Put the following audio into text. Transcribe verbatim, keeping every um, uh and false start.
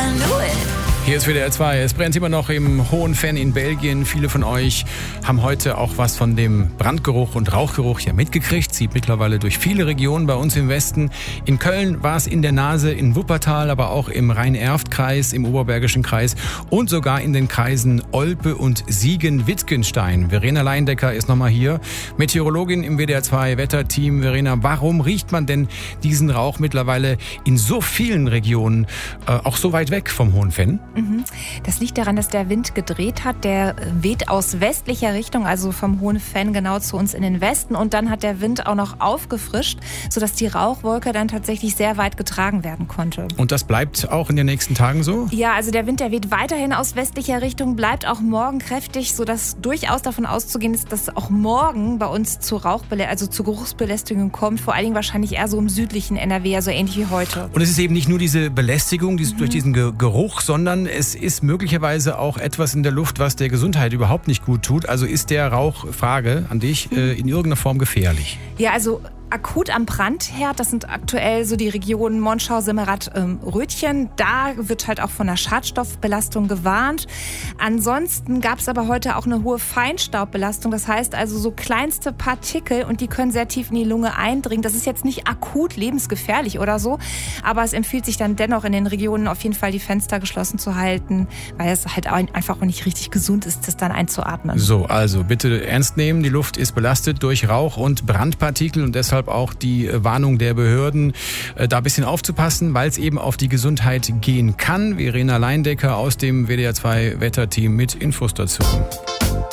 I knew it. Hier ist W D R zwei. Es brennt immer noch im Hohen Venn in Belgien. Viele von euch haben heute auch was von dem Brandgeruch und Rauchgeruch ja mitgekriegt. Zieht mittlerweile durch viele Regionen bei uns im Westen. In Köln war es in der Nase, in Wuppertal, aber auch im Rhein-Erft-Kreis, im Oberbergischen Kreis und sogar in den Kreisen Olpe und Siegen-Wittgenstein. Verena Leindecker ist nochmal hier, Meteorologin im W D R zwei Wetterteam. Verena, warum riecht man denn diesen Rauch mittlerweile in so vielen Regionen, äh, auch so weit weg vom Hohen Venn? Das liegt daran, dass der Wind gedreht hat. Der weht aus westlicher Richtung, also vom Hohen Venn genau zu uns in den Westen. Und dann hat der Wind auch noch aufgefrischt, sodass die Rauchwolke dann tatsächlich sehr weit getragen werden konnte. Und das bleibt auch in den nächsten Tagen so? Ja, also der Wind, der weht weiterhin aus westlicher Richtung, bleibt auch morgen kräftig, sodass durchaus davon auszugehen ist, dass auch morgen bei uns zu Rauchbelä- also zu Geruchsbelästigung kommt. Vor allen Dingen wahrscheinlich eher so im südlichen N R W, also ähnlich wie heute. Und es ist eben nicht nur diese Belästigung dieses, Mhm. durch diesen Ge- Geruch, sondern es ist möglicherweise auch etwas in der Luft, was der Gesundheit überhaupt nicht gut tut. Also ist der Rauch, Frage an dich, äh, in irgendeiner Form gefährlich? Ja, also akut am Brandherd, das sind aktuell so die Regionen Monschau, Simmerath, ähm, Rötchen. Da wird halt auch von der Schadstoffbelastung gewarnt. Ansonsten gab es aber heute auch eine hohe Feinstaubbelastung. Das heißt also so kleinste Partikel und die können sehr tief in die Lunge eindringen. Das ist jetzt nicht akut lebensgefährlich oder so, aber es empfiehlt sich dann dennoch in den Regionen auf jeden Fall die Fenster geschlossen zu halten, weil es halt einfach auch nicht richtig gesund ist, das dann einzuatmen. So, also bitte ernst nehmen. Die Luft ist belastet durch Rauch und Brandpartikel und deshalb auch die Warnung der Behörden, da ein bisschen aufzupassen, weil es eben auf die Gesundheit gehen kann. Verena Leindecker aus dem W D R zwei Wetterteam mit Infos dazu.